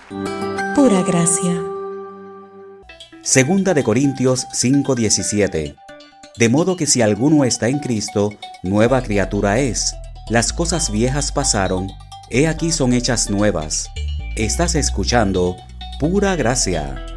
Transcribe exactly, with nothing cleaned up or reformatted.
Pura gracia. Segunda de Corintios cinco diecisiete. De modo que si alguno está en Cristo, nueva criatura es. Las cosas viejas pasaron, he aquí son hechas nuevas. Estás escuchando Pura Gracia.